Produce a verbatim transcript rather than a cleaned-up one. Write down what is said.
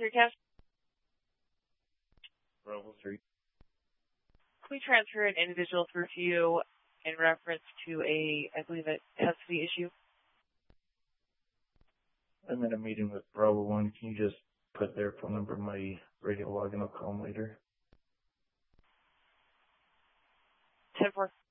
three cash. Bravo three. Can we transfer an individual through to you in reference to a, I believe, a custody issue? I'm in a meeting with Bravo one. Can you just put their phone number in my radio log and I'll call them later? ten four.